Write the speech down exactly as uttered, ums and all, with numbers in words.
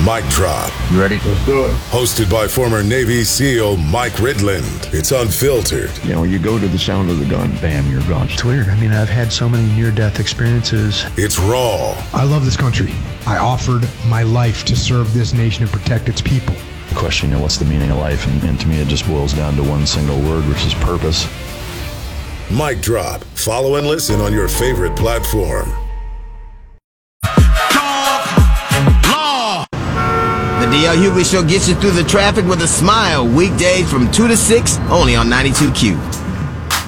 Mic Drop. You ready? Let's do it. Hosted by former Navy SEAL Mike Ridland. It's unfiltered. You know, you go to the sound of the gun, bam, you're gone. It's weird. I mean, I've had so many near-death experiences. It's raw. I love this country. I offered my life to serve this nation and protect its people. The question, you know, what's the meaning of life? And, and to me, it just boils down to one single word, which is purpose. Mic Drop. Follow and listen on your favorite platform. The D L Hughley Show gets you through the traffic with a smile. Weekdays from two to six, only on ninety-two Q.